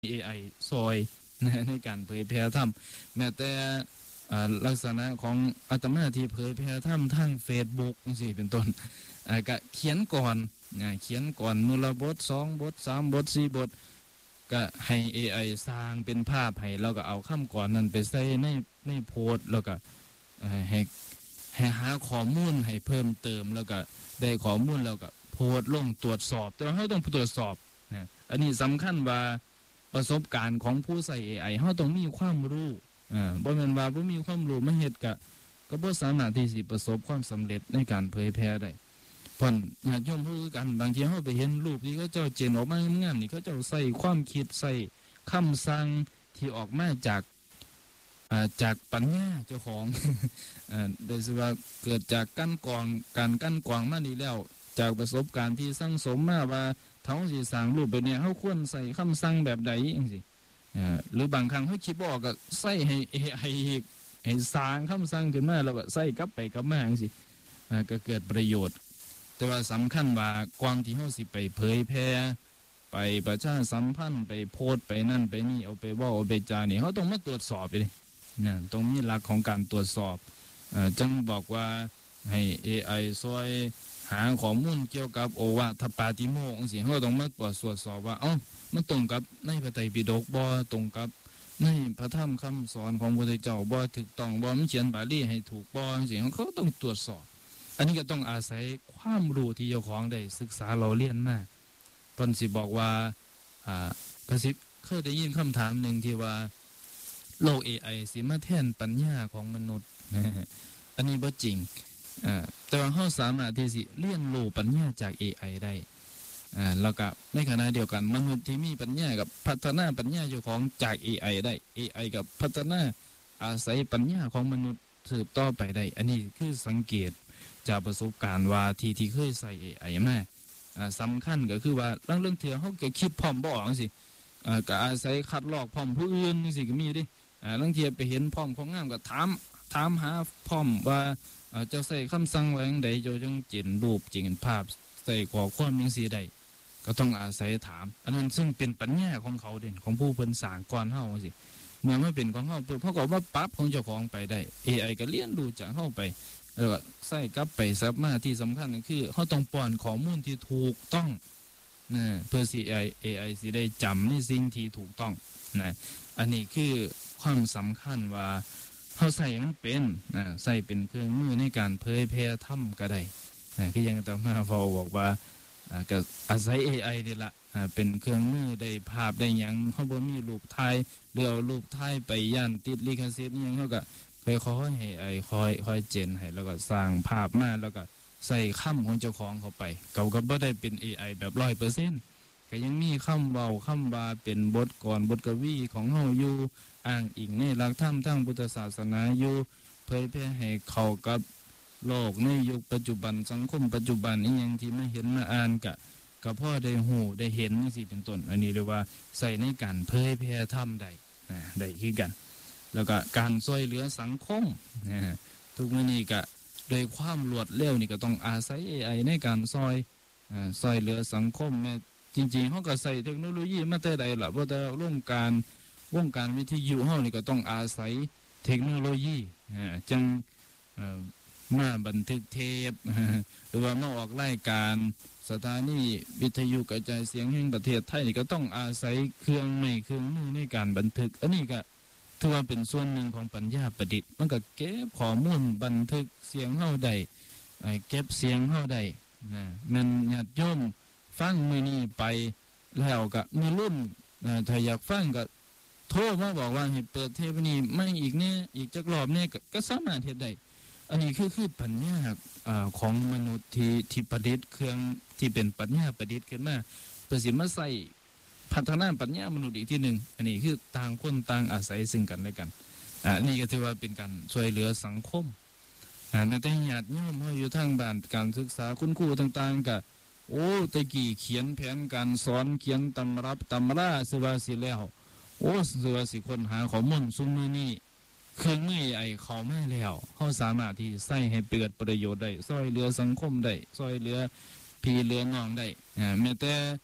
AI ซอยในการเผยแพร่ธรรมแม้แต่ลักษณะของอาตมาที่เผยแพร่ธรรมทาง Facebook จังซี่เป็นต้นก็เขียนก่อนมื้อละบท2บท3บท4บทก็ให้ AI สร้างเป็นภาพให้แล้วก็เอาคำก่อนนั้นไปใส่ในโพสต์แล้วก็ให้หาข้อมูลให้เพิ่มเติมแล้วก็ได้ข้อมูลแล้วก็โพสต์ลงตรวจสอบแต่ว่าเราต้องตรวจสอบนะอันนี้สำคัญว่าประสบการณ์ของผู้ใส่ AI เราต้องมีความรู้บ่แม่นว่าบ่มีความรู้มาเฮ็ดก็บ่สามารถที่สิประสบความสำเร็จในการเผยแพร่ได้เพราะญาติโยมผู้กันบางทีเราไปเห็นรูปที่เขาเจ้าเจนออกมางามๆนี่เขาเจ้าใส่ความคิดใส่คำสั่งที่ออกมาจากปัญญาเจ้าของโดยสิว่าเกิดจากการกั้นกรองมานี่แล้วจากประสบการณ์ที่สั่งสมมาว่าเฮาสิสร้างรูปแบบนี้เฮาควรใส่คำสั่งแบบใดจังซี่หรือบางครั้งเฮาคิดบ่ออกก็ใส่ให้สร้างคำสั่งขึ้นมาแล้วก็ใส่กลับไปกลับมาจังซี่ก็เกิดประโยชน์แต่ว่าสำคัญว่ากวางที่เฮาสิไปเผยแพร่ไปประชาสัมพันธ์ไปโพสต์ไปนั่นไปนี่เอาไปเว้าเอาไปจานี่เฮาต้องมาตรวจสอบดิตรงนี้หลักของการตรวจสอบจึงบอกว่าให้ AI ช่วยหาข้อมูลเกี่ยวกับโอวาทปาติโมกข์จังซี่เฮาต้องมาตรวจสอบว่ามันตรงกับในพระไตรปิฎกบ่ตรงกับในพระธรรมคำสอนของพระพุทธเจ้าบ่ถูกต้องบ่มันเขียนบาลีให้ถูกบ่จังซี่เขาต้องตรวจสอบอันนี้ก็ต้องอาศัยความรู้ที่เจ้าของได้ศึกษาเราเรียนมาเพิ่นสิบอกว่าก็สิเคยได้ยินคำถามนึงที่ว่าโลก AI สิมาแทนปัญญาของมนุษย์อันนี้บ่จริงแต่ว่าเราสามารถที่สิเรียนรู้ปัญญาจาก AI ได้แล้วก็ในขณะเดียวกันมนุษย์ที่มีปัญญากับพัฒนาปัญญาเจ้าของจาก AI ได้ AI กับพัฒนาอาศัยปัญญาของมนุษย์สืบต่อไปได้อันนี้คือสังเกตจากประสบการณ์ว่าที่เคยใส่ AI มาสำคัญก็คือว่าเรื่องเถื่อเขาก็คิดพร้อมบ่อจังซี่ก็อาศัยคัดลอกพร้อมผู้อื่นจังซี่ก็มีดิลางเที่ยไปเห็นพร้อมของงามก็ถามหาพร้อมว่าเจ้าใส่คำสั่งไว้จังไดเจ้าจังเห็นรูปเห็นภาพใส่ข้อความจังซี่ได้ก็ต้องอาศัยถามอันนั้นซึ่งเป็นปัญญาของเขาเด่นของผู้เพิ่นสร้างก่อนเฮาจังซี่เมื่อมันเป็นของเฮาปุ๊บเฮาก็ว่าปรับของเจ้าของไปได้ AI ก็เรียนรู้จากเฮาไปแล้วก็ใส่กลับไปซับมาที่สำคัญก็คือเฮาต้องป้อนข้อมูลที่ถูกต้องเพื่อสิ AI สิได้จำในสิ่งที่ถูกต้องนะอันนี้คือความสำคัญว่าเขาใส่มันเป็นใส่เป็นเครื่องมือในการเผยแพร่ธรรมก็ได้คือยังต้องมาพอบอกว่าก็อาศัย AI นี่ละเป็นเครื่องมือได้ภาพได้หยังเขาบ่มีรูปถ่ายหรือเอารูปถ่ายไปย่านติดลิขสิทธิ์นี่ยังเขาก็ค่อยๆให้ AI ค่อยเจนให้แล้วก็สร้างภาพมาแล้วก็ใส่คำของเจ้าของเข้าไปเขาก็บ่ได้เป็น AI แบบ 100%ก็ยังมีคำเว้าคำว่าเป็นบทกลอนบทกวีของเฮาอยู่อ้างอิงในหลักธรรมทางพุทธศาสนาอยู่เผยแพร่ให้เข้ากับโลกในยุคปัจจุบันสังคมปัจจุบันนี้ยังที่มาเห็นมาอ่านก็พ่อได้หูได้เห็นนี่สิเป็นต้นอันนี้เรียกว่าใส่ในการเผยแพร่ธรรมได้คือกันแล้วก็การช่วยเหลือสังคมทุกมื้อนี้ก็โดยความรวดเร็วนี่ก็ต้องอาศัย AI ในการช่วยเหลือสังคมแม้จริงๆเฮาก็ใช้เทคโนโลยีมาแต่ใดล่ะบ่แต่วงการวิทยุเฮานี่ก็ต้องอาศัยเทคโนโลยีจังมาบันทึกเทปหรือว่ามาออกรายการสถานีวิทยุกระจายเสียงแห่งประเทศไทยนี่ก็ต้องอาศัยเครื่องมือในการบันทึกอันนี้ก็ถือว่าเป็นส่วนหนึ่งของปัญญาประดิษฐ์มันก็เก็บข้อมูลบันทึกเสียงเฮาได้เก็บเสียงเฮาได้มันญาติโยมฟังมื้อนี้ไปแล้วก็มีรุ่นถ้าอยากฟังก็โทรมาบอกว่าให้เปิดเทปนี้ไม่อีกเนี่ยอีกจักรอบเนี่ยก็สามารถเฮ็ดได้อันนี้คือปัญญาของมนุษย์ที่ประดิษฐ์เครื่องที่เป็นปัญญาประดิษฐ์ขึ้นมาเพื่อสิมาใส่พัฒนาปัญญามนุษย์อีกที่หนึ่งอันนี้คือต่างคนต่างอาศัยซึ่งกันและกันอันนี้ก็ถือว่าเป็นการช่วยเหลือสังคมในแต่ญาติโยมเฮาอยู่ทางบ้านการศึกษาคุณครูต่างๆก็โอ้ตะกี้เขียนแผนการสอนเขียนตำราสิว่าสิแล้วโอ้สิว่าสิค้นหาข้อมูลซุมื้อนี้เครื่องมือไอ้เข้ามาแล้วเฮาสามารถที่ใช้ให้เกิดประโยชน์ได้ช่วยเหลือสังคมได้ช่วยเหลือพี่เหลือน้องได้แม้แต่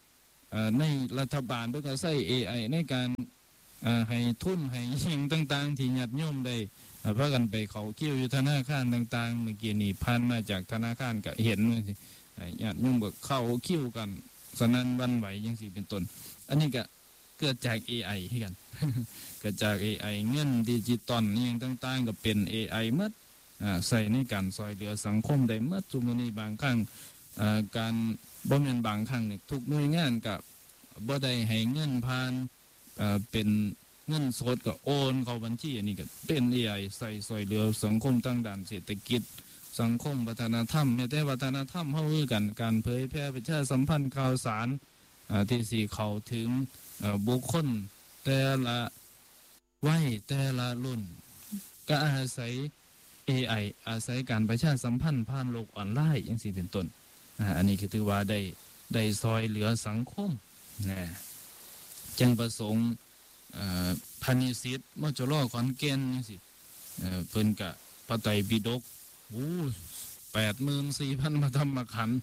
ในรัฐบาลเพิ่นก็ใช้ AI ในการให้ทุนให้สิ่งต่างๆที่ญาติโยมได้พากันไปเขาคิวอยู่ธนาคารต่างๆเมื่อกี้นี่ผ่านมาจากธนาคารก็เห็นญาติโยมก็เข้าคิวกันสนั่นหวั่นไหวจังซี่เป็นต้นอันนี้ก็เกิดจาก AI คือกัน เกิดจาก AI เงินดิจิตอลนี่ต่างๆก็เป็น AI หมดใส่ในการซอยเหลือสังคมได้หมดซุมื้อนี้บางครั้งการบ่แม่นบางครั้งนี่ทุกหน่วยงานก็บ่ได้ให้เงินผ่านเป็นเงินสดก็โอนเข้าบัญชีอันนี้ก็เป็น AI ใส่ซอยเหลือสังคมทางด้านเศรษฐกิจสังคมวัฒนธรรมแม้แต่วัฒนธรรมเฮาคือกันการเผยแพร่ประชาสัมพันธ์ข่าวสารที่สิเข้าถึงบุคคลแต่ละวัยแต่ละรุ่นก็อาศัย AI อาศัยการประชาสัมพันธ์ผ่านโลกออนไลน์จังซี่เป็นต้นอันนี้คือถือว่าได้ซอยเหลือสังคมนะจึงประสงค์พาณิชย์มจรขอนแก่นจังซี่เพิ่นก็พระไตรปิฎกโอ้ 84,000 พระธรรมขันธ์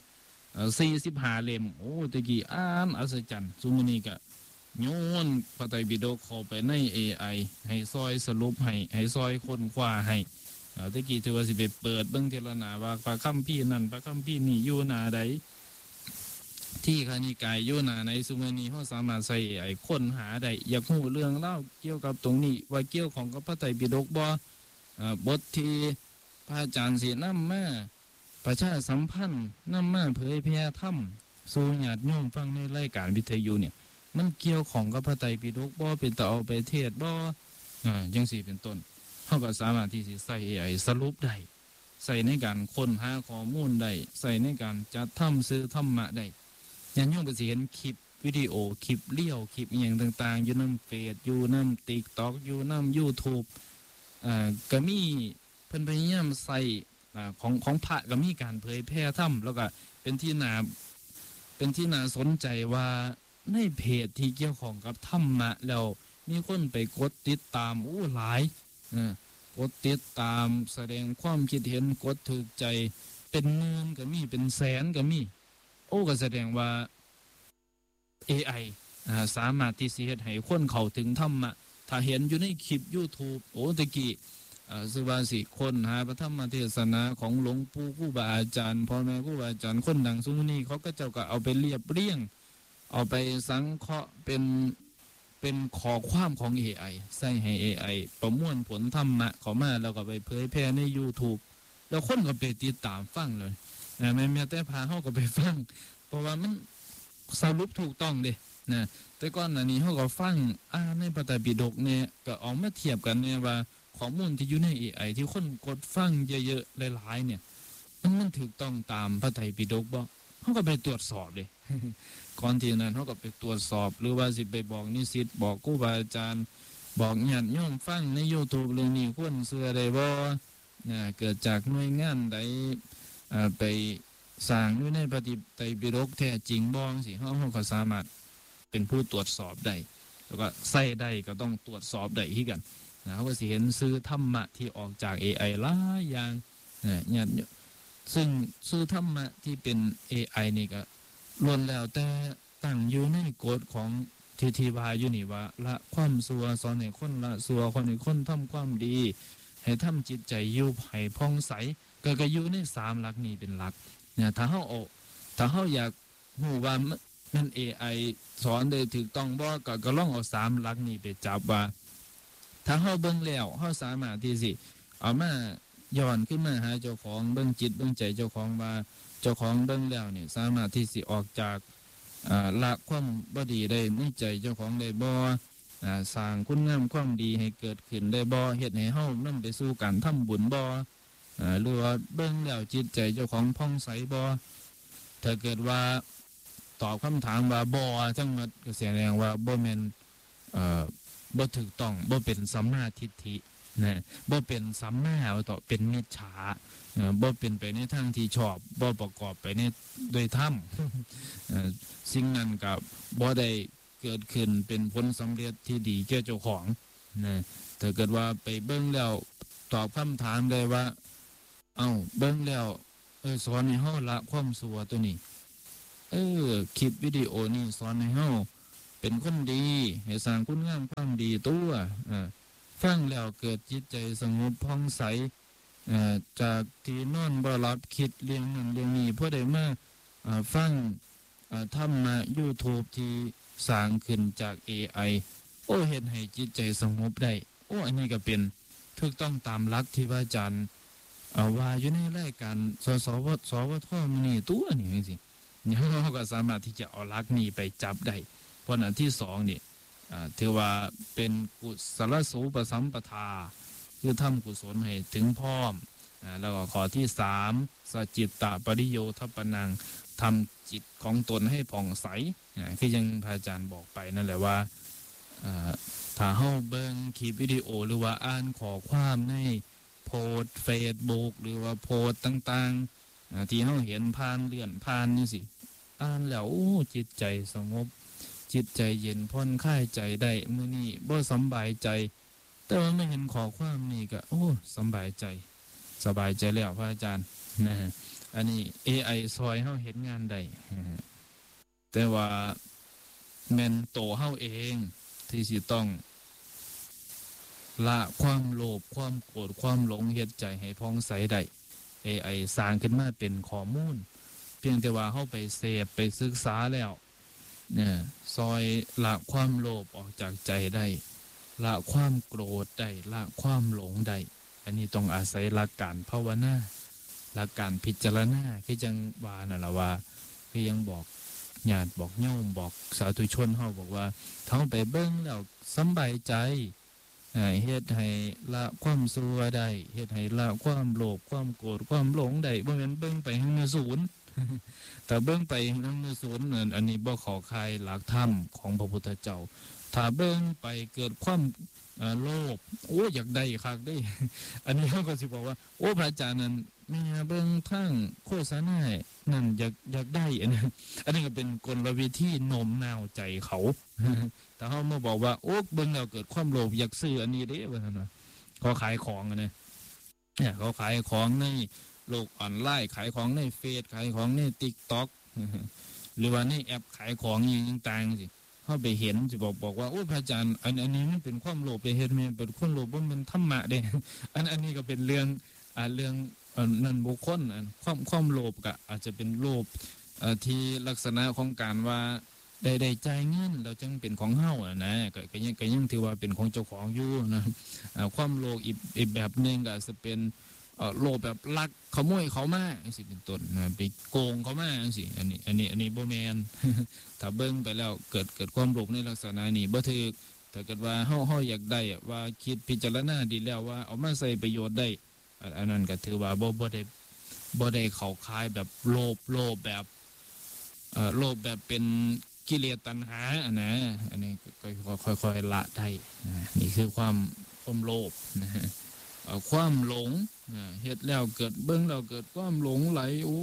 45 เล่มโอ้ตะกี้อ่านอัศจรรย์ซุมื้อนี้ก็โยนพระไตรปิฎกเข้าไปใน AI ให้ซอยสรุปให้ซอยค้นคว้าให้ตะกี้ถือว่าสิไปเปิดเบิ่งเทละหน้าว่าพระคัมภีร์นั้นพระคัมภีร์นี้อยู่หน้าใดที่คณิกายอยู่หน้าไหนซุมื้อนี้เฮาสามารถใช้ AI ค้นหาได้อยากรู้เรื่องราวเกี่ยวกับตรงนี้ว่าเกี่ยวของกับพระไตรปิฎกบ่บทที่พระอาจารย์สินำมาประชาสัมพันธ์นำมาเผยแพร่ธรรมสู่ญาติโยมฟังในรายการวิทยุเนี่ยมันเกี่ยวของกับพระไตรปิฎกบ่เป็นตาเอาไปเทศบ่จังซี่เป็นต้นเฮาก็สามารถที่สิใช้ AI สรุปได้ใส่ในการค้นหาข้อมูลได้ใส่ในการจัดธรรมสื่อธรรมะได้ญาติโยมก็สิเห็นคลิปวิดีโอคลิปเลี้ยวคลิปอีหยังต่างๆอยู่นำเฟซอยู่นำ TikTok อยู่นำ YouTube ก็มีเพิ่นพยายามใส่ของพระก็มีการเผยแพร่ธรรมแล้วก็เป็นที่น่าสนใจว่าในเพจที่เกี่ยวข้องกับธรรมะแล้วมีคนไปกดติดตามหลายกดติดตามแสดงความคิดเห็นกดถูกใจเป็นหมื่นก็มีเป็นแสนก็มีก็แสดงว่า AI สามารถที่สิเฮ็ดให้คนเข้าถึงธรรมะถ้าเห็นอยู่ในคลิป YouTube ตะกี้สุภาษิตคนหาพระธรรมเทศนาของหลวงปู่ครูบาอาจารย์พ่อแม่ครูบาอาจารย์คนดังซุมื้อนี้เขาก็เจ้าก็เอาไปเรียบเรียงเอาไปสังเคราะห์เป็นข้อความของ AI ใส่ให้ AI ประมวลผลธรรมะเข้ามาแล้วก็ไปเผยแพร่ใน YouTube แล้วคนก็ไปติดตามฟังเลยแม้แต่พาเฮาก็ไปฟังเพราะว่ามันสรุปถูกต้องเด้นะแต่ก่อนหน้านี้เฮาก็ฟังในพระไตรปิฎกเนี่ยก็เอามาเทียบกันเนี่ยว่าข้อมูลที่อยู่ใน AI ที่คนกดฟังเยอะๆหลายๆเนี่ยมันถูกต้องตามพระไตรปิฎกบ่เฮาก็ไปตรวจสอบเด้ก่อนที่นั้นเฮาก็ไปตรวจสอบหรือว่าสิไปบอกนิสิตบอกครูบาอาจารย์บอกญาติโยมฟังใน YouTube เรื่องนี้ควรเชื่อได้บ่เกิดจากหน่วยงานใดไปสร้างอยู่ในพระไตรปิฎกแท้จริงบ่จังซี่เฮาก็สามารถเป็นผู้ตรวจสอบได้แล้วก็ใส่ได้ก็ต้องตรวจสอบได้คือกันเขาก็สิเห็นซื้อธรรมะที่ออกจาก AI หลายอย่างเนี่ยซึ่งซื้อธรรมะที่เป็น AI นี่ก็ล้วนแล้วแต่ตั้งอยู่ในกฎของที่ว่าอยู่นี่ว่าละความชั่วสอนให้คนละชั่วคนให้คนทำความดีให้ทำจิตใจอยู่ให้ผ่องใสก็อยู่ใน3หลักนี้เป็นหลักเนี่ยถ้าเฮาอยากรู้ว่ามัน AI สอนได้ถูกต้องบ่ก็ลองเอา3หลักนี้ไปจับว่าถ้าเฮาเบิ่งแล้วเฮาสามารถที่สิเอามาย้อนขึ้นมาหาเจ้าของเบิ่งจิตเบิ่งใจเจ้าของว่าเจ้าของเบิ่งแล้วนี่สามารถที่สิออกจากละความบ่ดีได้ในใจเจ้าของได้บ่สร้างคุณงามความดีให้เกิดขึ้นได้บ่เฮ็ดให้เฮานำไปสู่การทำบุญบ่หรือว่าเบิ่งแล้วจิตใจเจ้าของผ่องใสบ่ถ้าเกิดว่าตอบคำถามว่าบ่ทั้งหมดก็แสดงว่าบ่แม่นบ่ถูกต้องบ่เป็นสัมมาทิฏฐินะบ่เป็นสัมมาต่อเป็นมิจฉาบ่เป็นไปในทางที่ชอบบ่ประกอบไปในโดยธรรมสิ่งนั้นก็บ่ได้เกิดขึ้นเป็นผลสำเร็จที่ดีแก่เจ้าของนะถ้าเกิดว่าไปเบิ่งแล้วตอบคำถามได้ว่าเบิ่งแล้วสอนให้เฮาละความชั่วตัวนี้คลิปวิดีโอนี่สอนให้เฮาเป็นคนดีให้สร้างคุณงามความดีตัวฟังแล้วเกิดจิตใจสงบผ่องใสจากที่นอนบ่หลับคิดเรื่องนั้นเรื่องนี้พอได้มาฟังธรรมะ YouTube ที่สร้างขึ้นจาก AI โอ้เฮ็ดให้จิตใจสงบได้โอ้อันนี้ก็เป็นถูกต้องตามหลักที่พระอาจารย์ว่าอยู่ในรายการสวทมื้อนี้ตัวนี่จังซี่เราก็สามารถที่จะเอาหลักนี้ไปจับได้เพราะอันที่2นี่ถือว่าเป็นกุศลสูปสัมปทาคือทำกุศลให้ถึงพร้อมแล้วก็ข้อที่3สจิตตปริโยทัปปนังทำจิตของตนให้ผ่องใสคือยังพระอาจารย์บอกไปนั่นแหละว่าถ้าเฮาเบิ่งคลิปวิดีโอหรือว่าอ่านข้อความในโพสต์ Facebook หรือว่าโพสต์ต่างๆที่เฮาเห็นผ่านเลื่อนผ่านจังซี่อ่านแล้วจิตใจสงบจิตใจเย็นผ่อนคลายใจได้มื้อนี้บ่สำบายใจแต่ว่าไม่เห็นข้อความนี่ก็สบายใจแล้วพระอาจารย์นะอันนี้ AI ซอยเฮาเห็นงานได้แต่ว่าแม่นโตเฮาเองที่สิต้องละความโลภความโกรธความหลงเฮ็ดใจให้ผ่องใสได้ AI สร้างขึ้นมาเป็นข้อมูลเพียงแต่ว่าเฮาไปเสพไปศึกษาแล้วเนี่ยซอยละความโลภออกจากใจได้ละความโกรธได้ละความหลงได้อันนี้ต้องอาศัยหลักการภาวนาหลักการพิจารณาคือจังว่านั่นล่ะว่าคือยังบอกญาติบอกโยมบอกสาธุชนเฮาบอกว่าเฮาไปเบิ่งแล้วสำบายใจเฮ็ดให้ละความชั่วได้เฮ็ดให้ละความโลภความโกรธความหลงได้บ่แม่นเบิ่งไปให้มันศูนย์แต่เบิ่งไปให้มันศูนย์อันนี้บ่เข้าข่ายหลักธรรมของพระพุทธเจ้าถ้าเบิ่งไปเกิดความโลภอยากได้คักได้อันนี้เขาก็สิบอกว่าพระอาจารย์นั้นแม่เบิ่งทั้งโฆษณานั่นอยากได้อันนี้ก็เป็นกลวิธีโน้มน้าวใจเขาแต่เขามาบอกว่าเบิ่งแล้วเกิดความโลภอยากซื้ออันนี้เด้ว่าซั่นว่าเขาขายของเนี่ยเขาขายของในโลกออนไลน์ขายของในเฟซขายของใน TikTok หรือว่าในแอปขายของอย่างต่างๆสิเขาไปเห็นจะบอกว่าพระอาจารย์อันนี้มันเป็นความโลภไปเห็นมันเป็นความโลภมันธรรมะเด้อันนี้ก็เป็นเรื่องนั่นบุคคลความโลภก็อาจจะเป็นโลภที่ลักษณะของการว่าได้จ่ายเงินแล้วจึงเป็นของเฮานะก็ยังถือว่าเป็นของเจ้าของอยู่นะความโลภอีกแบบนึงก็อาจจะเป็นโลภแบบลักขโมยเขามาจังซี่เป็นต้นนะไปโกงเขามาจังซี่อันนี้บ่แม่น ถ้าเบิ่งไปแล้วเกิดความโลภในลักษณะนี้บ่ถูกถ้าเกิดว่าเฮาอยากได้ว่าคิดพิจารณาดีแล้วว่าเอามาใช้ประโยชน์ได้อันนั้นก็ถือว่าบ่ได้เข้าข่ายแบบโลภแบบโลภแบบเป็นกิเลสตัณหานะอันนี้ก็ค่อยๆละได้นี่คือความโลภนะฮะความหลงเฮ็ดแล้วเกิดเบิ่งแล้วเกิดความหลงไหล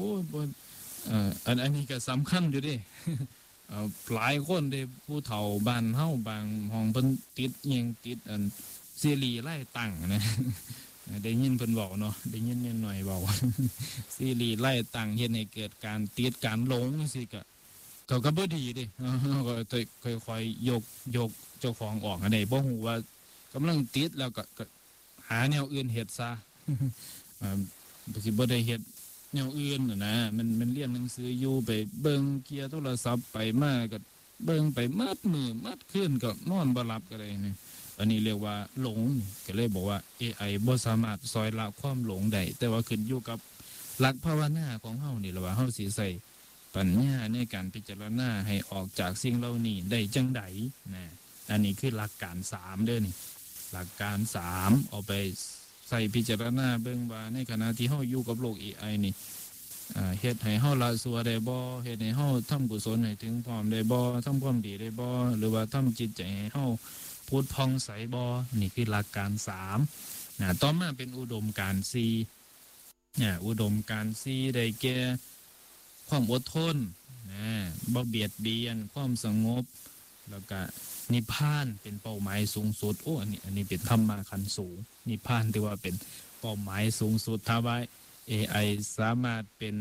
อันนี้ก็สำคัญอยู่ดิ หลายคนได้ผู้เฒ่าบ้านเฮาบางห้องเพิ่นติดอันซีรีส์ไล่ตั้งนะ ได้ยินเพิ่นบอกเนาะได้ยินนิดหน่อยบอก ซีรีส์ไล่ตั้งเฮ็ดให้เกิดการติดการหลงจังซี่ก็บ่ดีดิก็ค่อยๆยกเจ้าของออกอันใดบ่ฮู้ว่ากำลังติดแล้วก็หาแนวอื่นเฮ็ดซะ สิบ่ได้เฮ็ดแนวอื่นนะมันเรียนหนังสืออยู่ไปเบิ่งเกียร์โทรศัพท์ไปมาก็เบิ่งไปมัดมือมัดคืนก็นอนบ่หลับก็ได้นี่อันนี้เรียกว่าหลงก็เลยบอกว่า AI บ่สามารถซอยละความหลงได้แต่ว่าขึ้นอยู่กับหลักภาวนาของเฮานี่ล่ะว่าเฮาสิใส่ปัญญาในการพิจารณาให้ออกจากสิ่งเหล่านี้ได้จังไดนะอันนี้คือหลักการ3เด้อนี่หลักการ3เอาไปใส่พิจารณาเบิ่งว่าในขณะที่เฮาอยู่กับโลก AI นี่เฮ็ดให้เฮาละชั่วได้บ่เฮ็ดให้เฮาทำกุศลให้ถึงพร้อมได้บ่ทำความดีได้บ่หรือว่าทำจิตใจให้เฮาพุทธผ่องใสบ่นี่คือหลักการ3ต่อมาเป็นอุดมการณ์4อุดมการณ์4ได้แก่ความอดทนบ่เบียดเบียนความสงบแล้วก็นิพพานเป็นเป้าหมายสูงสุดอันนี้เป็นธรรมะขั้นสูงนิพพานถือว่าเป็นเป้าหมายสูงสุดถ้าว่า AI สามารถเป็น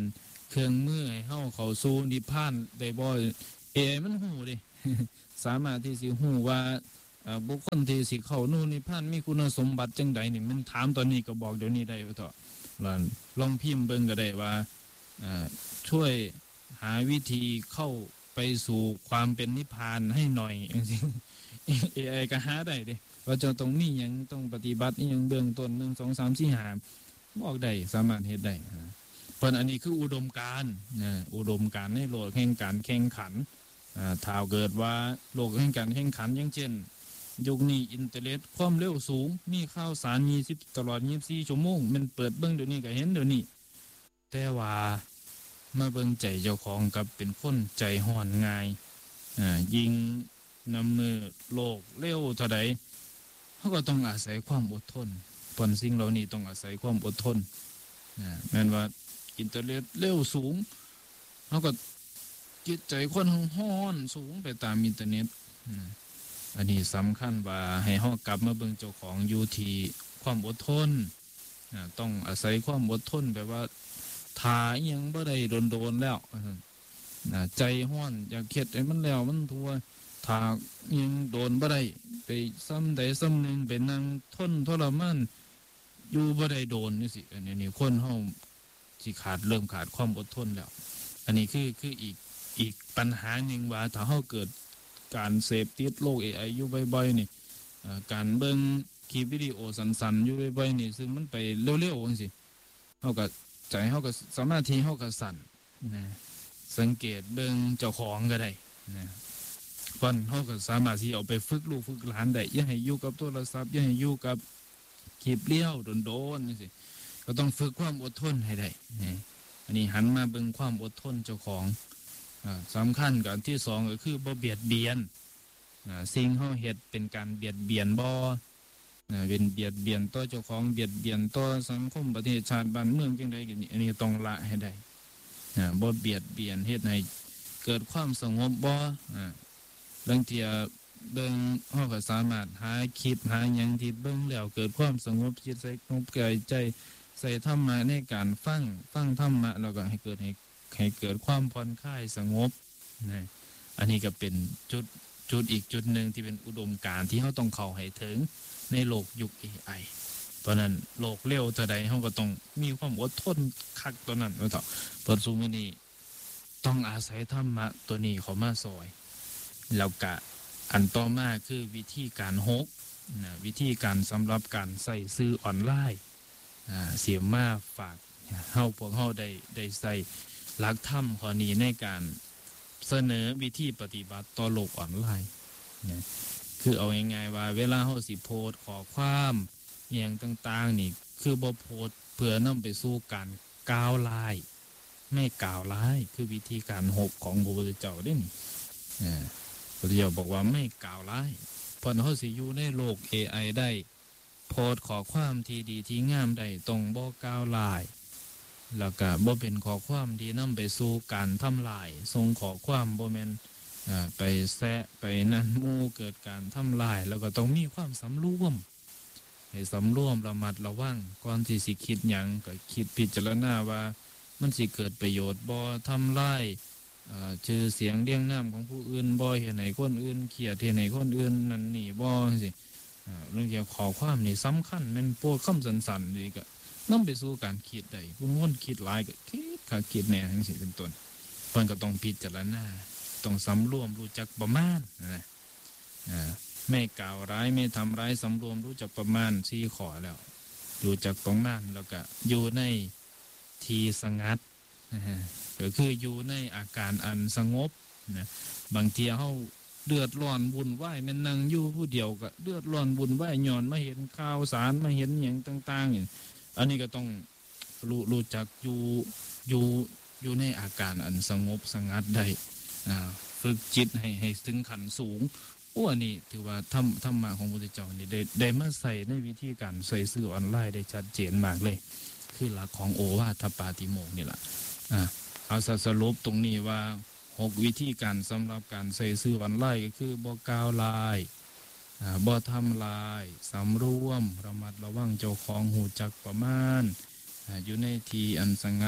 เครื่องมือให้เฮาเข้าสู่นิพพานได้บ่AI มันฮู้เด้ สามารถที่สิฮู้ว่าบุคคลที่สิเข้านู่นนิพพานมีคุณสมบัติจังใดนี่มันถามตอนนี้ก็บอกเดี๋ยวนี้ได้ว่าเถาะลองพิมพ์เบิ่งก็ได้ว่าช่วยหาวิธีเข้าไปสู่ความเป็นนิพพานให้หน่อยจริงๆ AI ก็หาได้เด้ว่าจะต้องมีหยังต้องปฏิบัติอีหยังเบื้องต้น1 2 3 4 5บอกได้สามารถเฮ็ดได้เพราะอันนี้คืออุดมการณ์อุดมการณ์ในโลกแห่งการแข่งขันถ้าเกิดว่าโลกแห่งการแข่งขันอย่างเช่นยุคนี้อินเทอร์เน็ตความเร็วสูงมีข่าวสาร20ตลอด24ชั่วโมงมันเปิดเบิ่งเดี๋ยวนี้ก็เห็นเดี๋ยวนี้แต่ว่ามาเบิ่งใจเจ้าของกับเป็นคนใจห้อนง่ายยิงนำมือโลกเร็วเท่าใดเขาก็ต้องอาศัยความอดทนผลสิ่งเหล่านี้ต้องอาศัยความอดทนแม้นว่าอินเทอร์เน็ตเร็วสูงเขาก็จิตใจคนห้อนสูงไปตามอินเทอร์เน็ตอันนี้สำคัญว่าให้เฮากลับมาเบิ่งเจ้าของอยู่ที่ความอดทนต้องอาศัยความอดทนแบบว่าทาอิหยังบ่ได้โดนๆแล้วใจห้อนอยากเฮ็ดให้มันแล้วมันทั่วทาอิหยังโดนบ่ได้ไปซ้ำใดซ้ำหนึ่งไปนั่งทนทรมานอยู่บ่ได้โดนนี่สิอันนี้คนเฮาสิเริ่มขาดความอดทนแล้วอันนี้คืออีกปัญหาหนึ่งว่าถ้าเฮาเกิดการเสพติดโลก AI อยู่บ่อยๆนี่การเบิ่งคลิปวิดีโอสั้นๆอยู่บ่อยๆนี่ซึ่งมันไปเร็วๆจังซี่เฮาก็ใจเฮาก็สามารถที่เฮาก็สั่นนะสังเกตเบิ่งเจ้าของก็ได้นะเพิ่นเฮาก็สามารถที่เอาไปฝึกลูกฝึกหลานได้อย่าให้อยู่กับโทรศัพท์อย่าให้อยู่กับคลิปเลี้ยวโดนๆจังซี่ก็ต้องฝึกความอดทนให้ได้อันนี้หันมาเบิ่งความอดทนเจ้าของสำคัญกับที่สองก็คือบ่เบียดเบียนสิ่งเฮาเฮ็ดเป็นการเบียดเบียนบ่เป็นเบียดเบียนต่อเจ้าของเบียดเบียนต่อสังคมประเทศชาติบ้านเมืองจังได๋อันนี้ต้องละให้ได้บ่เบียดเบียนเฮ็ดให้เกิดความสงบบ่บางเที่ยเบิ่งเฮาก็สามารถหาคลิปหาหยังที่เบิ่งแล้วเกิดความสงบจิตสงบกายใจใส่ธรรมะในการฟังธรรมะแล้วก็ให้เกิดความผ่อนคลายสงบนะอันนี้ก็เป็นจุดอีกจุดหนึ่งที่เป็นอุดมการณ์ที่เราต้องเข้าให้ถึงในโลกยุค AI เพราะนั้นโลกเร็วเท่าใดเราก็ต้องมีความอดทนคักตัวนั้นว่าเถาะเพราะซุมื้อนี้ต้องอาศัยธรรมะตัวนี้เข้ามาซอยแล้วก็อันต่อมาคือวิธีการฮกวิธีการสำหรับการใส่สื่อออนไลน์เสียมาฝากพวกเฮาได้ใส่หลักธรรมข้อนี้ในการเสนอวิธีปฏิบัติต่อโลกออนไลน์คือเอาง่ายๆว่าเวลาเฮาสิโพสต์ข้อความอหยังต่างๆนี่คือบ่โพสต์เพื่อนำไปสู่การกล่าวร้ายไม่กล่าวร้ายคือวิธีการฮกของพระพุทธเจ้าเด้นี่พระพุทธเจ้าบอกว่าไม่กล่าวร้ายเพราะเฮาสิอยู่ในโลก AI ได้โพสต์ข้อความที่ดีที่งามได้ต้องบ่กล่าวร้ายแล้วก็บ่เป็นข้อความที่นำไปสู่การทำลายส่งข้อความบ่แม่นไปแซะไปนั่นหมู่เกิดการทำลายแล้วก็ต้องมีความสำรวมให้สำรวมระมัดระวังก่อนที่สิคิดหยังก็คิดพิจารณาว่ามันสิเกิดประโยชน์บ่ทำลายชื่อเสียงเรียงนามของผู้อื่นบ่เฮ็ดให้คนอื่นเครียดเฮ็ดให้คนอื่นนั่นนี่บ่จังซี่เรื่องเกี่ยวกับข้อความนี่สำคัญแม่นโพดคำสั้นๆนี่ก็นำไปสู่การคิดได้ผู้คนคิดหลายก็คิดแน่จังซี่เป็นต้นเพิ่นก็ต้องพิจารณาต้องสำรวมรู้จักประมาณนะไม่กล่าวร้ายไม่ทำร้ายสำรวมรู้จักประมาณ4ข้อแล้วรู้จักประมาณแล้วก็อยู่ในที่สงัดก็คืออยู่ในอาการอันสงบนะบางทีเฮาเดือดร้อนวุ่นวายแม่นนั่งอยู่ผู้เดียวก็เดือดร้อนวุ่นวายย้อนมาเห็นข่าวสารมาเห็นหยังต่างๆอันนี้ก็ต้องรู้จักอยู่ในอาการอันสงบสงัดได้ฝึกจิตให้ถึงขั้นสูงอันนี้ถือว่าธรรมะของพระพุทธเจ้านี่ได้มาใส่ในวิธีการใส่สื่อออนไลน์ได้ชัดเจนมากเลยคือหลักของโอวาทปาติโมกข์นี่ล่ะเอาสรุปตรงนี้ว่า6วิธีการสำหรับการใส่สื่อออนไลน์ก็คือบ่กล่าวร้ายบ่ทำลายสำรวมระมัดระวังเจ้าของหูจักประมาณอยู่ในที่อันสงัด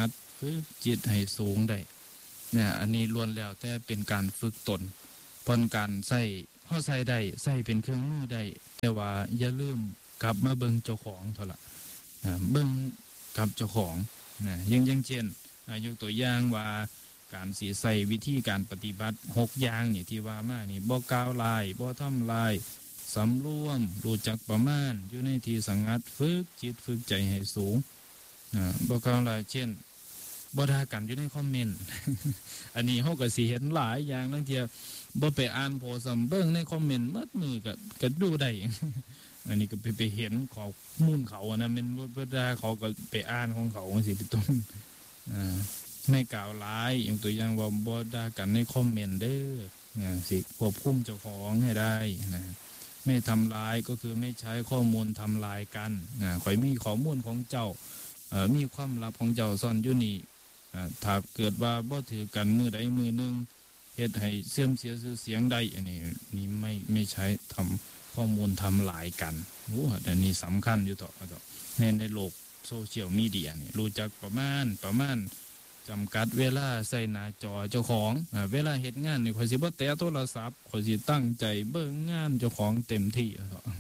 ฝึกจิตให้สูงได้เนี่ยอันนี้ล้วนแล้วแต่เป็นการฝึกตนพอนการใส่เฮาใส่ได้ใส่เป็นเครื่องมือได้แต่ว่าอย่าลืมกลับมาเบิ่งเจ้าของเท่าละเบิ่งกับเจ้าของนะอย่างเช่นยกตัวอย่างว่าการสิใส่วิธีการปฏิบัติ6อย่างนี่ที่ว่ามานี่บ่กล่าวลายบ่ทำลายสำรวมรู้จักประมาณอยู่ในที่สงัดฝึกจิตฝึกใจให้สูงบ่กล่าวลายเช่นบ่ด่ากันอยู่ในคอมเมนต์ อันนี้เฮาก็สิเห็นหลายอย่างบางเที่ยบ่ไปอ่านโพสต์ซ้ำเบิ่งในคอมเมนต์มัดมือก็ดูได้ อันนี้ก็ไปเห็นข้อมูลเขานะแม่นบ่ด่าเขาก็ไปอ่านของเขาจังซี่เป็นต้นไม่กล่าวร้ายอย่างตัวอย่างว่าบ่ด่ากันในคอมเมนต์เด้อสิควบคุมเจ้าของให้ได้นะไม่ทำร้ายก็คือไม่ใช้ข้อมูลทำลายกันข่อยมีข้อมูลของเจ้ามีความลับของเจ้าซ่อนอยู่นี่ถ้าเกิดว่าบ่ถือกันมือใดมือหนึ่งเฮ็ดให้เสื่อมเสียชื่อเสียงได้อันนี้นี่ไม่ใช้ทำข้อมูลทำลายกันโอ้อันนี้สำคัญอยู่ต่อในโลกโซเชียลมีเดียนี่รู้จักประมาณจำกัดเวลาใส่หน้าจอเจ้าของเวลาเฮ็ดงานนี่ข่อยสิบ่แตะโทรศัพท์ข่อยสิตั้งใจเบิ่งงานเจ้าของเต็มที่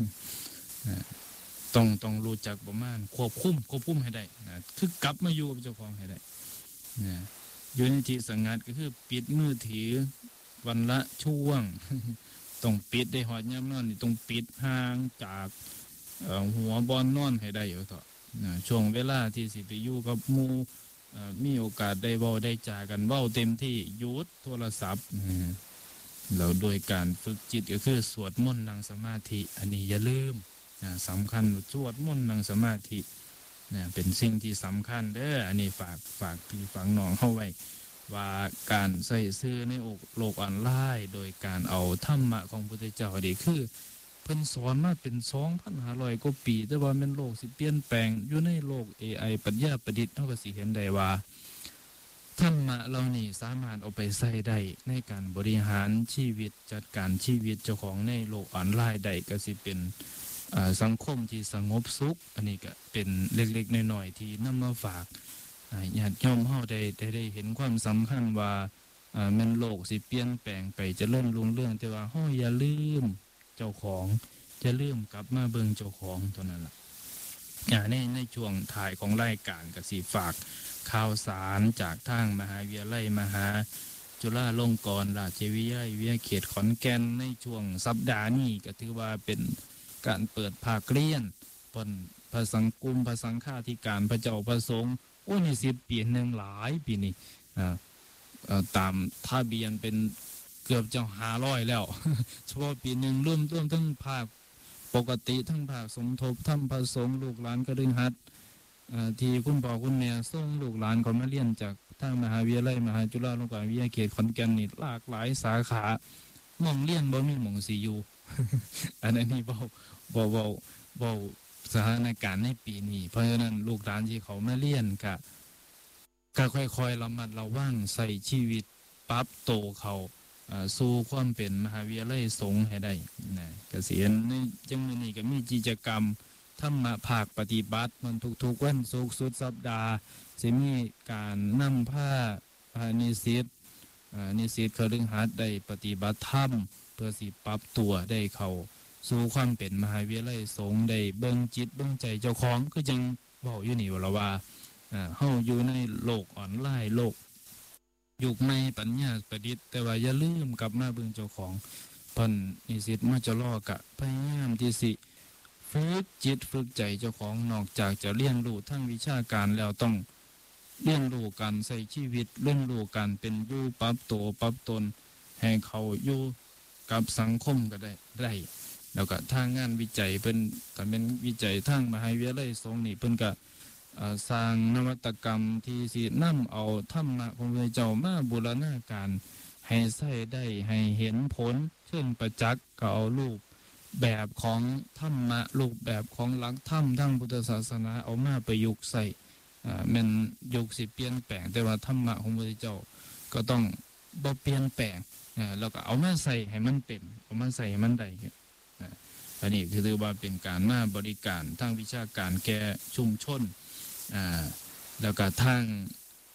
ต้องรู้จักประมาณควบคุมให้ได้คือกลับมาอยู่กับเจ้าของให้ได้อยู่ในที่สงัดก็คือปิดมือถือวันละช่วง ต้องปิดได้หอดย่ำนอนนี่ต้องปิดห่างจากหัวบอนนอนให้ได้อยู่ต่อช่วงเวลาที่สิไปอยู่กับหมู่มีโอกาสได้เว้าได้จากันเว้าเต็มที่หยุดโทรศัพท์แล้วโดยการฝึกจิตก็คือสวดมนต์นั่งสมาธิอันนี้อย่าลืมสำคัญสวดมนต์นั่งสมาธิเป็นสิ่งที่สำคัญเด้ออันนี้ฝากพี่ฝังน้องเข้าไว้ว่าการใส่ซื่อในโลกออนไลน์โดยการเอาธรรมะของพระพุทธเจ้าดีคือเพิ่นสอนมาเป็น 2,500 กว่าปีแต่ว่าแม่นโลกสิเปลี่ยนแปลงอยู่ในโลก AI ปัญญาประดิษฐ์เฮาก็สิเห็นได้ว่าธรรมะเหล่านี้สามารถเอาไปใช้ได้ในการบริหารชีวิตจัดการชีวิตเจ้าของในโลกออนไลน์ได้ก็สิเป็นสังคมที่สงบสุขอันนี้ก็เป็นเล็กๆน้อยๆที่นำมาฝากญาติโยมเฮาได้เห็นความสำคัญว่าแม่นโลกสิเปลี่ยนแปลงไปเจริญรุ่งเรืองแต่ว่าเฮาอย่าลืมเจ้าของอย่าลืมกลับมาเบิ่งเจ้าของเท่านั้นล่ะในช่วงถ่ายของรายการก็สิฝากข่าวสารจากทางมหาวิทยาลัยมหาจุฬาลงกรณราชวิทยาลัยวิทยาเขตขอนแก่นในช่วงสัปดาห์นี้ก็ถือว่าเป็นการเปิดภาคเรียนปนพระสังกุมพระสังฆาธิการพระเจ้าพระสงฆ์โอ้นี่10 ปีนึงหลายปีนี่ตามทะเบียนเป็นเกือบจะ500แล้ว เฉพาะปีหนึ่งร่วมทั้งภาคปกติทั้งภาคสมทบทั้งพระสงฆ์ลูกหลานกฤหัสถ์ที่คุณพ่อคุณแม่ส่งลูกหลานเขามาเรียนจากทางมหาวิทยาลัยมหาจุฬาลงกรณวิทยาเขตขอนแก่นนี่หลากหลายสาขาหม่องเรียนบ่มีหม่องสิอยู่ อันนี้เบาสถานการณ์ในปีนี้เพราะฉะนั้นลูกหลานที่เขามาเรียนก็ค่อยๆระมัดระวังใส่ชีวิตปรับโตเขาสู่ความเป็นมหาวิทยาลัยสงฆ์ให้ได้นะเกษียณในจังมื้อนี้ก็มีกิจกรรมธรรมะภาคปฏิบัติมันทุกๆวันศุกร์สุดสัปดาห์จะมีการนำผ้านิสิตคฤหัสถ์ได้ปฏิบัติธรรมเพื่อสิปรับตัวได้เข้าสู่ความเป็นมหาวิทยาลัยสงฆ์ได้เบิ่งจิตเบิ่งใจเจ้าของคือจังเว้าอยู่นี่ว่าเฮาอยู่ในโลกออนไลน์โลกยุคใหม่ปัญญาประดิษฐ์แต่ว่าอย่าลืมกลับมาเบิ่งเจ้าของเพิ่นนิสิตมาจะรอกะพยายามที่สิฝึกจิตฝึกใจเจ้าของนอกจากจะเรียนรู้ทั้งวิชาการแล้วต้องเรียนรู้การใช้ชีวิตเรียนรู้การเป็นอยู่ปรับตัวปรับตนให้เขาอยู่กับสังคมก็ได้แล้วก็ทางงานวิจัยเพิ่นก็เป็นวิจัยทางมหาวิทยาลัยสงฆ์นี่เพิ่นก็สร้างนวัตกรรมที่สินำเอาธรรมะของพระเจ้ามาบูรณาการให้ใช้ได้ให้เห็นผลเช่นประจักษ์ก็เอารูปแบบของธรรมะรูปแบบของหลักธรรมทางพุทธศาสนาเอามาประยุกต์ใส่แม่นยุคสิเปลี่ยนแปลงแต่ว่าธรรมะของพระเจ้าก็ต้องบ่เปลี่ยนแปลงแล้วก็เอามาใส่ให้มันเต็มเอามาใส่ให้มันได้อันนี้ถือว่าเป็นการมาบริการทางวิชาการแก่ชุมชนแล้วก็ทาง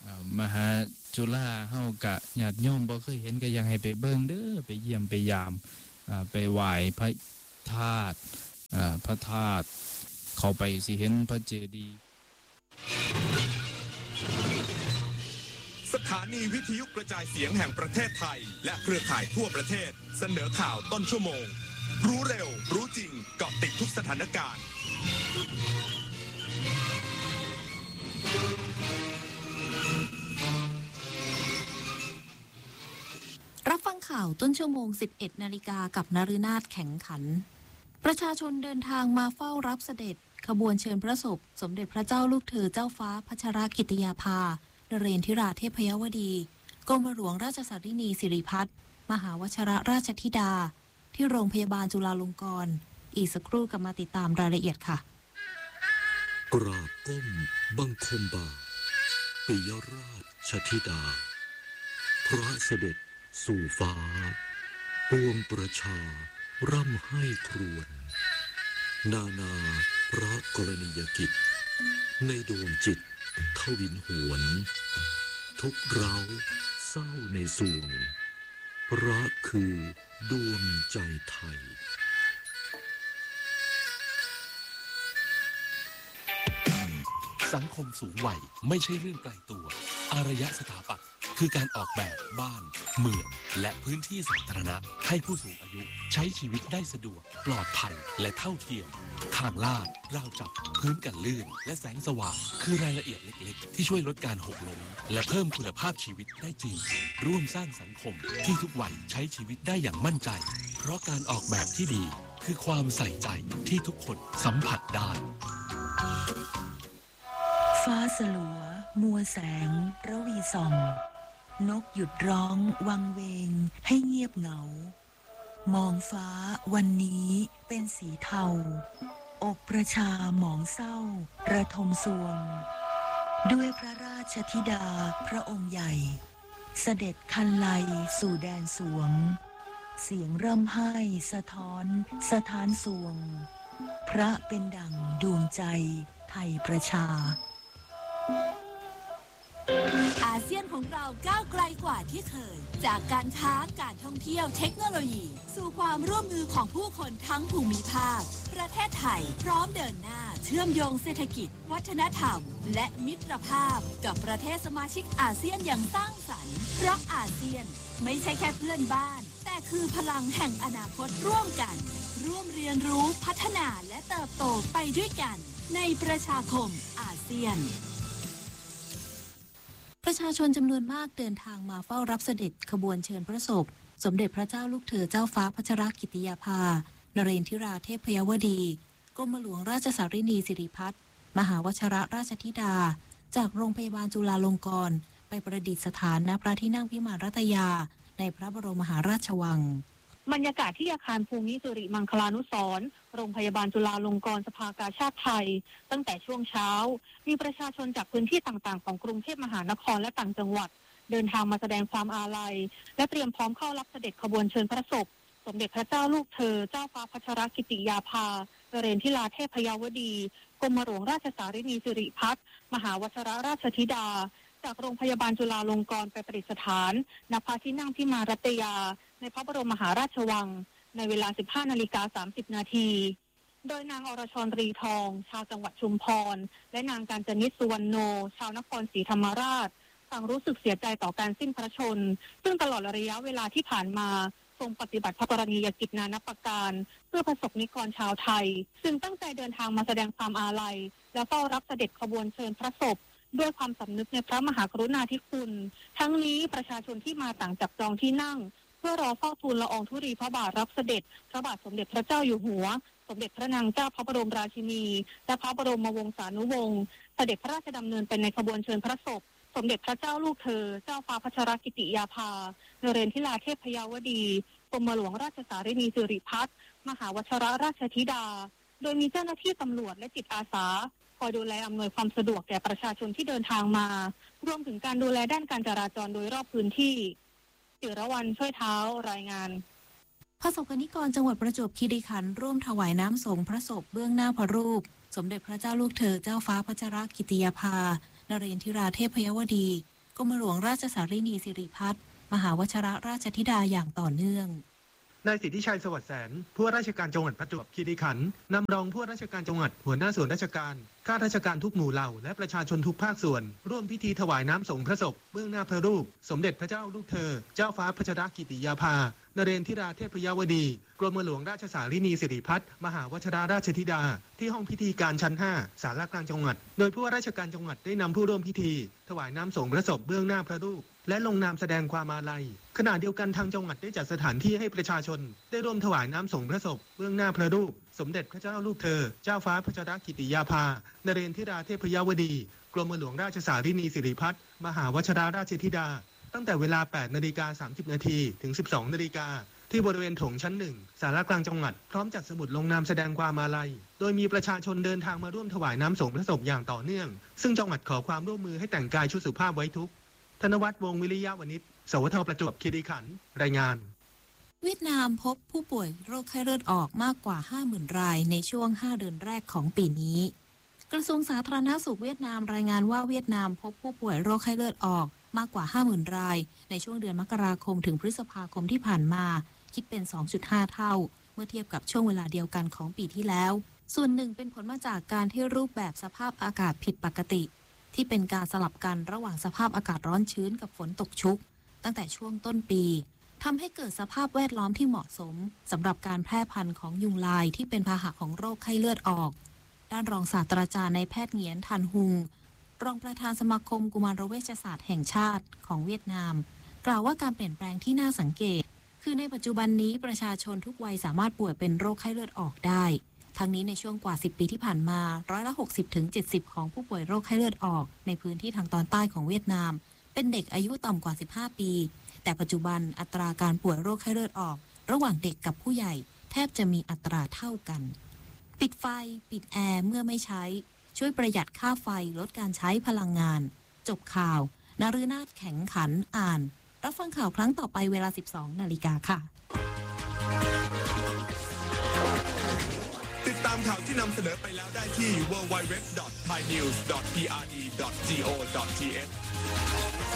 มหาจุฬาเฮากะญาติโยมบ่เคยเห็นก็ยังให้ไปเบิ่งเด้อไปเยี่ยมไปยามไปไหว้พระธาตุพระธาตุเข้าไปสิเห็นพระเจดีย์สถานีวิทยุกระจายเสียงแห่งประเทศไทยและเครือข่ายทั่วประเทศเสนอข่าวต้นชั่วโมงรู้เร็วรู้จริงเกาะติดทุกสถานการณ์รับฟังข่าวต้นชั่วโมง 11 นาฬิกากับนฤนาถแข็งขันประชาชนเดินทางมาเฝ้ารับเสด็จขบวนเชิญพระศพสมเด็จพระเจ้าลูกเธอเจ้าฟ้าพัชรกิติยาภานเรนทิราเทพยวดีกรมหลวงราชสารินีสิริพัฒน์มหาวชิรราชธิดาที่โรงพยาบาลจุฬาลงกรณ์อีกสักครู่กลับมาติดตามรายละเอียดค่ะกราบก้มบังคมบาทปิยราชธิดาพระเสด็จสู่ฟ้าปวงประชาร่ำให้ครวญนานาพระกรณียกิจในดวงจิตทวินหวนทุกเราเศร้าในส่วงพระคือดวงใจไทยสังคมสูงวัยไม่ใช่เรื่องไกลตัวอารยสถาปัตย์คือการออกแบบบ้านเมืองและพื้นที่สาธารณะให้ผู้สูงอายุใช้ชีวิตได้สะดวกปลอดภัยและเท่าเทียมทางลาดราวจับพื้นกันลื่นและแสงสว่างคือรายละเอียดเล็กๆที่ช่วยลดการหกล้มและเพิ่มคุณภาพชีวิตได้จริงร่วมสร้างสังคมที่ทุกวัยใช้ชีวิตได้อย่างมั่นใจเพราะการออกแบบที่ดีคือความใส่ใจที่ทุกคนสัมผัสได้ฟ้าสลัวมัวแสงระวีส่องนกหยุดร้องวังเวงให้เงียบเหงามองฟ้าวันนี้เป็นสีเทาอกประชาหมองเศร้าระทมสวงด้วยพระราชธิดาพระองค์ใหญ่เสด็จคันไลสู่แดนสวงเสียงร่ำไห้สะท้อนสถานสวงพระเป็นดั่งดวงใจไทยประชาอาเซียนของเราก้าวไกลกว่าที่เคยจากการค้าการท่องเที่ยวเทคโนโลยีสู่ความร่วมมือของผู้คนทั้งภูมิภาคประเทศไทยพร้อมเดินหน้าเชื่อมโยงเศรษฐกิจวัฒนธรรมและมิตรภาพกับประเทศสมาชิกอาเซียนอย่างสร้างสรรค์เพราะอาเซียนไม่ใช่แค่เพื่อนบ้านแต่คือพลังแห่งอนาคตร่วมกันร่วมเรียนรู้พัฒนาและเติบโตไปด้วยกันในประชาคมอาเซียนประชาชนจำนวนมากเดินทางมาเฝ้ารับเสด็จขบวนเชิญพระศพสมเด็จพระเจ้าลูกเธอเจ้าฟ้าพัชรกิติยาภานเรนทิราเทพยวดีกรมหลวงราชสารินีสิริพัฒน์มหาวชิรราชธิดาจากโรงพยาบาลจุฬาลงกรณ์ไปประดิษฐานณพระที่นั่งพิมานรัตยาในพระบรมมหาราชวังบรรยากาศที่อาคารภูมิสิริมังคลานุสรณ์โรงพยาบาลจุฬาลงกรณ์สภากาชาดไทยตั้งแต่ช่วงเช้ามีประชาชนจากพื้นที่ต่างๆของกรุงเทพมหานครและต่างจังหวัดเดินทางมาแสดงความอาลัยและเตรียมพร้อมเข้ารับเสด็จขบวนเชิญพระศพสมเด็จพระเจ้าลูกเธอเจ้าฟ้าพัชรกิติยาภานเรนทิราเทพยวดีกรมหลวงราชสารินีสิริพัฒน์มหาวชิรราชธิดาจากโรงพยาบาลจุฬาลงกรณ์ไปประดิษฐานณพระที่นั่งพิมานรัตยาในพระบรมมหาราชวังในเวลา 15:30 น.โดยนางอรชรตรีทองชาวจังหวัดชุมพรและนางกาญจนิตสุวรรณโนชาวนครศรีธรรมราชต่างรู้สึกเสียใจต่อการสิ้นพระชนซึ่งตลอดระยะเวลาที่ผ่านมาทรงปฏิบัติพระกรณียกิจนานับประการเพื่อประสบนิกรชาวไทยซึ่งตั้งใจเดินทางมาแสดงความอาลัยและเฝ้ารับเสด็จขบวนเชิญพระศพด้วยความสำนึกในพระมหากรุณาธิคุณทั้งนี้ประชาชนที่มาต่างจับจองที่นั่งเพื่อรอเฝ้าทูลละอองธุลีพระบาทรับเสด็จพระบาทสมเด็จพระเจ้าอยู่หัวสมเด็จพระนางเจ้าพระบรมราชินีและพระบรมวงศานุวงศ์เสด็จพระราชดำเนินไปในขบวนเชิญพระศพสมเด็จพระเจ้าลูกเธอเจ้าฟ้าพัชรกิติยาภานเรนทิราเทพยวดีกรมหลวงราชสารินีสิริพัฒน์มหาวชิรราชธิดาโดยมีเจ้าหน้าที่ตำรวจและจิตอาสาคอยดูแลอำนวยความสะดวกแก่ประชาชนที่เดินทางมารวมถึงการดูแลด้านการจราจรโดยรอบพื้นที่จิรวรรณช่วยเท้ารายงานพระสกนิกรจังหวัดประจวบคีรีขันธ์ร่วมถวายน้ำสงฆ์พระศพเบื้องหน้าพระรูปสมเด็จพระเจ้าลูกเธอเจ้าฟ้าพัชรกิติยาภานเรนทิราเทพยวดีกรมหลวงราชสารีนีสิริพัฒน์มหาวชิรราชธิดาอย่างต่อเนื่องนายสิทธิชัยสวัสดิ์แสนผู้ว่าราชการจังหวัดประจวบคีรีขันธ์นำรองผู้ว่าราชการจังหวัดหัวหน้าส่วนราชการข้าราชการทุกหมู่เหล่าและประชาชนทุกภาคส่วนร่วมพิธีถวายน้ำสงฆ์พระศพเบื้องหน้าพระรูปสมเด็จพระเจ้าลูกเธอเจ้าฟ้าพัชรกิติยาภานเรนทิราเทพยวดีกรมหลวงราชสารีนีสิริพัฒน์มหาวชิรราชธิดาที่ห้องพิธีการชั้น 5 ศาลากลางจังหวัดโดยผู้ว่าราชการจังหวัดได้นำผู้ร่วมพิธีถวายน้ำสงฆ์พระศพเบื้องหน้าพระรูปและลงนามแสดงความอาลัยขณะเดียวกันทางจังหวัดได้จัดสถานที่ให้ประชาชนได้ร่วมถวายน้ำสงฆ์พระศพเบื้องหน้าพระรูปสมเด็จพระเจ้าลูกเธอเจ้าฟ้าพัชรกิติยาภานเรนทิราเทพยวดีกรมหลวงราชสารีนีสิริพัฒน์มหาวชิรราชธิดาตั้งแต่เวลา 8:30 น.ถึง 12:00 น.ที่บริเวณโถงชั้น 1 ศาลากลางจังหวัดพร้อมจัดสมุดลงนามแสดงความอาลัยโดยมีประชาชนเดินทางมาร่วมถวายน้ำสงฆ์พระศพอย่างต่อเนื่องซึ่งจังหวัดขอความร่วมมือให้แต่งกายชุดสุภาพไว้ทุกข์ธนวัฒน์วงศ์วิริยะวณิชสวทประจวบคีรีขันธ์รายงานเวียดนามพบผู้ป่วยโรคไข้เลือดออกมากกว่า 50,000 รายในช่วง 5 เดือนแรกของปีนี้กระทรวงสาธารณสุขเวียดนามรายงานว่าเวียดนามพบผู้ป่วยโรคไข้เลือดออกมากกว่า 50,000 รายในช่วงเดือนมกราคมถึงพฤษภาคมที่ผ่านมาคิดเป็น 2.5 เท่าเมื่อเทียบกับช่วงเวลาเดียวกันของปีที่แล้วส่วนหนึ่งเป็นผลมาจากการที่รูปแบบสภาพอากาศผิดปกติที่เป็นการสลับกันระหว่างสภาพอากาศร้อนชื้นกับฝนตกชุกตั้งแต่ช่วงต้นปีทำให้เกิดสภาพแวดล้อมที่เหมาะสมสำหรับการแพร่พันธุ์ของยุงลายที่เป็นพาหะของโรคไข้เลือดออกด้านรองศาสตราจารย์นายแพทย์เหงียนทันฮุงรองประธานสมาคมกุมารเวชศาสตร์แห่งชาติของเวียดนามกล่าวว่าการเปลี่ยนแปลงที่น่าสังเกตคือในปัจจุบันนี้ประชาชนทุกวัยสามารถป่วยเป็นโรคไข้เลือดออกได้ทั้งนี้ในช่วงกว่า10 ปีที่ผ่านมา60-70%ของผู้ป่วยโรคไข้เลือดออกในพื้นที่ทางตอนใต้ของเวียดนามเป็นเด็กอายุต่ำกว่า15 ปีแต่ปัจจุบันอัตราการป่วยโรคไข้เลือดออกระหว่างเด็กกับผู้ใหญ่แทบจะมีอัตราเท่ากันปิดไฟปิดแอร์เมื่อไม่ใช้ช่วยประหยัดค่าไฟลดการใช้พลังงานจบข่าวนฤนาถแข็งขันอ่านรับฟังข่าวครั้งต่อไปเวลา 12 นาฬิกาค่ะติดตามข่าวที่นำเสนอไปแล้วได้ที่ www.thainews.prd.go.th